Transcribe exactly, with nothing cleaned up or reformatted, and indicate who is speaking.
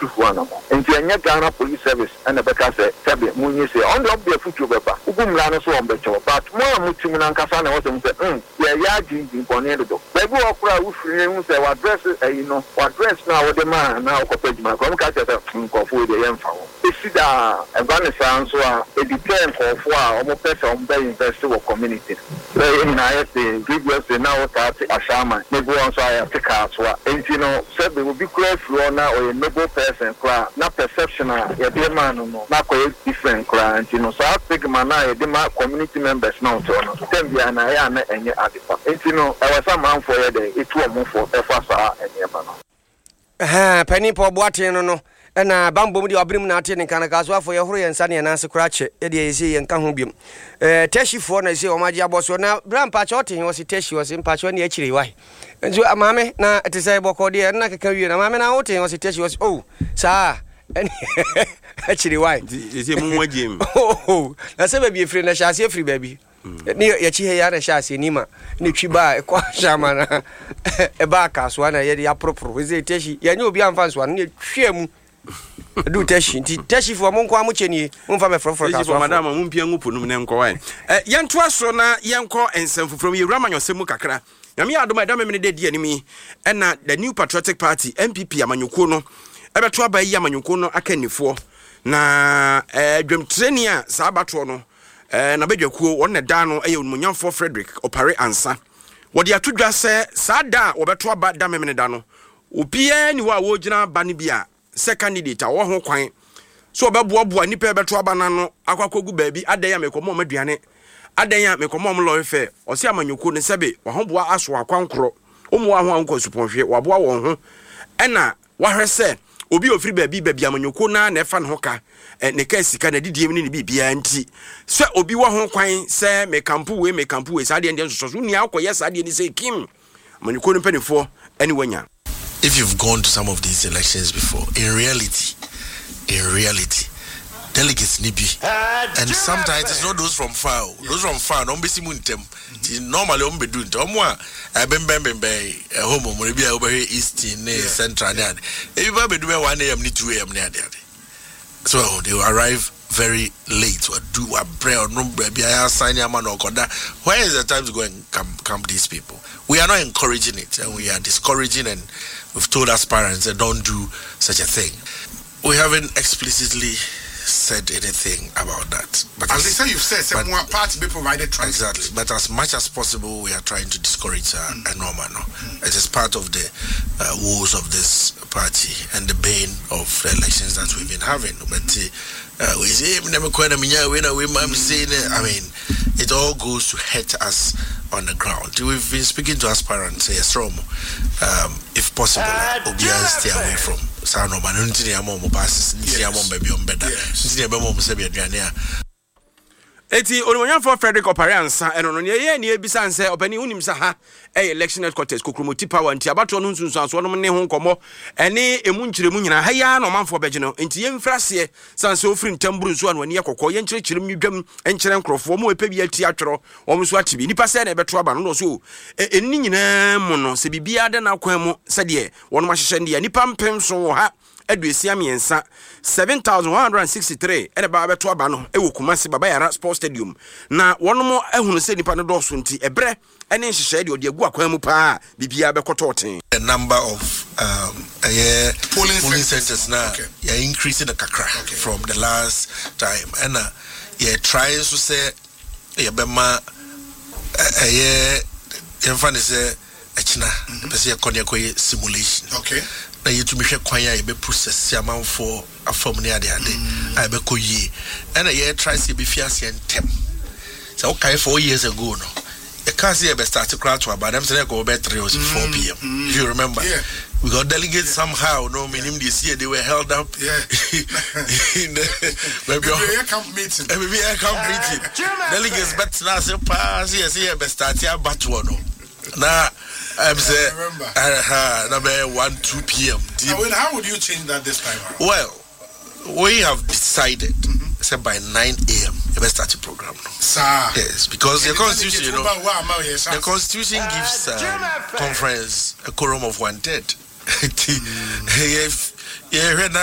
Speaker 1: to one of them. And the Ghana Police Service and the Becca said, Munye say, on the up there foot over, Ugum Lana so on Becho, but more Mutim and Casana was and said, hm, yeah, yeah, in Ponero. They go up for a roof, say, what dress, you know, what dress now, the man now, compared to my Comcast, for the young fellow. This is Afghanistan, so it depends on for almost person on the investor community. So in I say, previous now start a shaman, maybe once I have to cast what, and you know, said they will be close to now or a noble person, cry, not perception, a dear man, no, not quite different cry, and you know, so I think man, I demand community members now to them be an eye and your artifact. And you know, I was a man for a day, it will move for F S R and your man.
Speaker 2: Ah, penny for what you know. And a bamboo the obrim natin and Kanakazo for your and Sunny and answer cratch, Eddie Easy and Kahumbium. Uh, Teshi for I say, oh, my dear boss, now, Bram Pachotti was a Teshi was in Pachoni actually. Why? And so a mammy, now it is a bocodia, and I can carry you. And a mammy now, was a Teshi was, oh, sir. Actually, why?
Speaker 3: Is it more Jim?
Speaker 2: Oh, that's a baby friend, a chassis free baby. Near Yachi chassis, Nima, Nichiba, a quashamana, a barcas, one, a yet apropos, is it Teshi? You know, beyond fans one, near Shim. Do teshi teshi for monko amucheni mumfa me frofro ka so
Speaker 3: madam mumpia ngupu no ne nko wan eh yento aso na yenko ensemfo from Yewrama Nyosemu kakra nyame adom adom me de de animi na the New Patriotic Party N P P amanyoko no ebeto abayi amanyoko no akanifo na eh dwem training a sa abato no eh na bedwakuo won ne da no eye onmunyamfo Frederick Opare Ansa wodi atodwa se sa da obeto aba da me me da no opia ni wa wo gina ba ne bia se candidate a wo ho kwan so obeboaboa nipa beto abana no akwakogu baabi adan ya mekomo maduane adan ya mekomo mo lo fe o se amanyoko ne sebe wo ho boa aso akwankoro omo wa ho anko suponhwe waboa wo ho ena wahwese obi ofiri baabi baabi amanyoko na na efa ne ho ka ne ka sika na didiem ne bibia nti se obi wo ho kwan se me kampu we me kampu we sade ndem soso ni akoye sade ni se kim amanyoko ne penifo eni wanya.
Speaker 4: If you've gone to some of these elections before, in reality, in reality, delegates need be, and sometimes it's not those from far. Those from far, don't be seen them. Normally, don't be doing. Don't want. I been been been by home. Maybe over here east in central. Everybody do one a m ni two a m So they will arrive very late. Or do a prayer or no baby. I sign your man or that. Where is the time to go and camp camp these people? We are not encouraging it, and we are discouraging, and we've told aspirants that don't do such a thing. We haven't explicitly said anything about that. But
Speaker 5: as they say, you've said some more parts be provided transport.
Speaker 4: Exactly. But as much as possible, we are trying to discourage uh, mm. a normal. No? Mm. It is part of the uh, woes of this party and the bane of the elections that we've been having. But uh, we say, I mean, it all goes to hurt us on the ground. We've been speaking to aspirants, yes, um, if possible, uh, stay away from Sano Manunti, Amom passes, Niamon baby on better, Niamon Sabiania.
Speaker 3: Eti onimonyamfo Frederick Opare Ansa eno no ye ne ebisa nse opani unim sa ha e election headquarters kokromoti power nti abato no nsunsuanso no ne ho nkomo ene emu nkiremu nyina ha ya no manfo beje no nti ye mfrase sanse ofiri ntamburu nso anwani yakokọ ye nkirikire midwam enkire nkrofo mo epe bi ati atworo wo mso atibi nipa se na ebeto aba no so enni nyina mu no se bibia de na kwan mu se de wono mahyehyɛ ndi nipa mpem so ha Eduesia miensa seven thousand one hundred sixty-three ene ba beto aba no e wokumase baba yara sports stadium na wono ehunu se nipa no do so nti ebre ene nhyehyɛ de odi agu akwan mu pa bibia bekototen
Speaker 4: a number of um uh, yeah, polling, polling centers, centers now okay. Yeah, increasing the kakra okay. from the last time and uh, yeah trying to say yeah bema uh, yeah enfane say echina pese ya konya koye simulation
Speaker 5: okay
Speaker 4: na yetu mehwe kwan ya be process amanfo afom ne ade ade ai be koyi and yeah try say be fiase entem so okay four years ago no the can't see be start to crash to about them say go be three or four p m Mm-hmm. If you remember
Speaker 5: yeah.
Speaker 4: We got delegates somehow no meaning this year they were held up
Speaker 5: yeah
Speaker 4: in the, maybe
Speaker 5: a camp meeting
Speaker 4: maybe a camp meeting delegates but now say pass yes here be start here but one no now I'm saying, uh, number one, two p m.
Speaker 5: Now, when, how would you change that this time around?
Speaker 4: Well, we have decided, mm-hmm. say by nine a m, you better start the program now.
Speaker 5: Sir.
Speaker 4: Yes, because the Constitution, you know, the Constitution gives um, conference a quorum of one third. Mm.